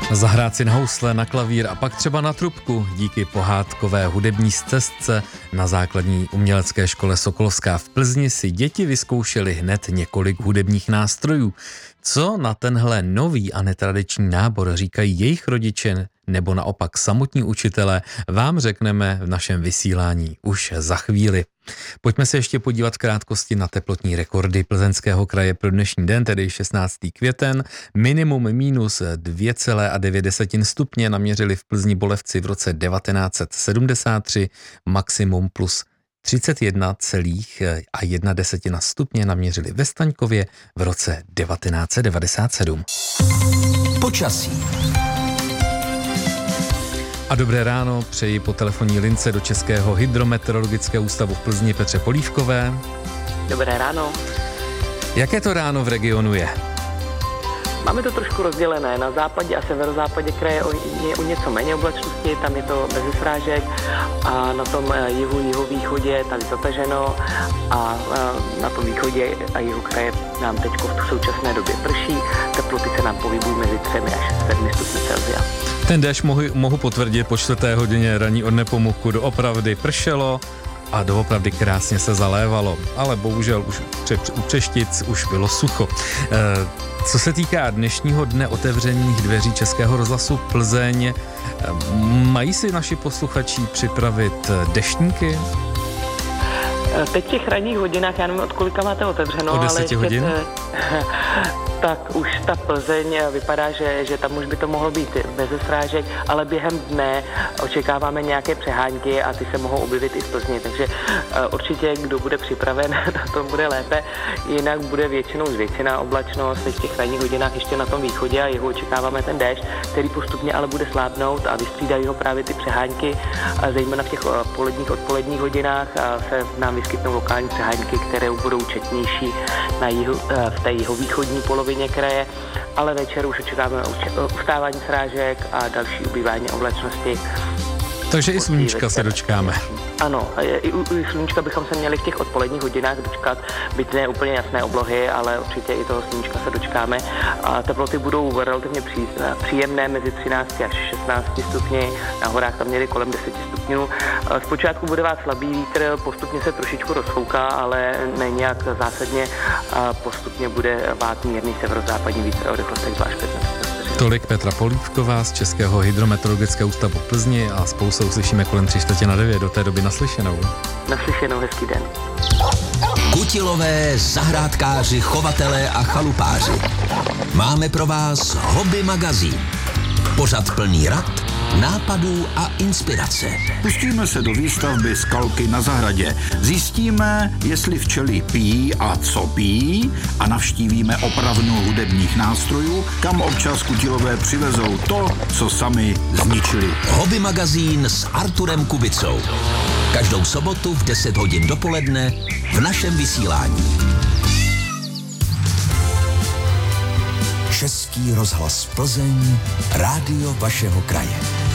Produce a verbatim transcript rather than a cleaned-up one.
Zahrát si na housle, na klavír a pak třeba na trubku. Díky pohádkové hudební stezce na základní umělecké škole Sokolovská v Plzni si děti vyzkoušely hned několik hudebních nástrojů. Co na tenhle nový a netradiční nábor říkají jejich rodiče nebo naopak samotní učitelé, vám řekneme v našem vysílání už za chvíli. Pojďme se ještě podívat v krátkosti na teplotní rekordy Plzeňského kraje pro dnešní den, tedy šestnáctého květen. Minimum minus dvě celé devět stupně naměřili v Plzni Bolevci v roce devatenáct set sedmdesát tři, maximum plus třicet jedna celá jedna stupně naměřili ve Staňkově v roce devatenáct set devadesát sedm. Počasí. A dobré ráno přeji po telefonní lince do Českého hydrometeorologického ústavu v Plzni Petře Polívkové. Dobré ráno. Jaké to ráno v regionu je? Máme to trošku rozdělené. Na západě a severozápadě kraje je o něco méně oblačnosti, tam je to bez srážek a na tom jihu, jihovýchodě tam je zataženo a na tom východě a jihu kraje nám teď v současné době prší. Teploty se nám pohybují mezi třemi až sedmi stupni Celsia. Ten déšť mohu, mohu potvrdit, po čtvrté hodině raní od Nepomuku doopravdy pršelo a doopravdy krásně se zalévalo, ale bohužel už u Přeštic už bylo sucho. E, co se týká dnešního dne otevřených dveří Českého rozhlasu Plzeň, e, mají si naši posluchači připravit deštníky? Teď v těch ranních hodinách, já nevím, od kolika máte otevřeno, od deseti ale hodin? Tak už ta Plzeň vypadá, že, že tam už by to mohlo být bez srážek, ale během dne očekáváme nějaké přehánky a ty se mohou objevit i v Plzni, takže určitě, kdo bude připraven, na tom bude lépe. Jinak bude většinou zvětšená oblačnost, v těch ranních hodinách ještě na tom východě a jeho očekáváme ten déšť, který postupně ale bude slábnout a vystřídají ho právě ty přehánky, a zejména v těch poledních, odpoledních hodinách se nám vyskytnou lokální přehánky, které budou četnější na jihu, v té jihovýchodní polovině kraje, ale večer už očekáváme ustávání srážek a další ubývání oblačnosti. Takže i sluníčka se dočkáme. Ano, i u, u sluníčka bychom se měli v těch odpoledních hodinách dočkat, byť ne úplně jasné oblohy, ale určitě i toho sluníčka se dočkáme. A teploty budou relativně pří, příjemné mezi třináct až šestnáct stupni, na horách tam měli kolem deset stupňů. Zpočátku bude vás slabý vítr, postupně se trošičku rozfouká, ale ne nějak zásadně, postupně bude vát mírný severozápadní vítr o rychlostech zvlášť patnáct. Tolik Petra Polívková z Českého hydrometeorologického ústavu v Plzni a spolu se uslyšíme kolem tři čtvrtě na devět. Do té doby naslyšenou. Naslyšenou, hezký den. Kutilové, zahrádkáři, chovatelé a chalupáři. Máme pro vás Hobby magazín. Pořad plný rad, nápadů a inspirace. Pustíme se do výstavby skalky na zahradě. Zjistíme, jestli včely pijí a co pijí a navštívíme opravnu hudebních nástrojů, kam občas kutilové přivezou to, co sami zničili. Hobby magazín s Arturem Kubicou. Každou sobotu v deset hodin dopoledne v našem vysílání. Český rozhlas Plzeň, rádio vašeho kraje.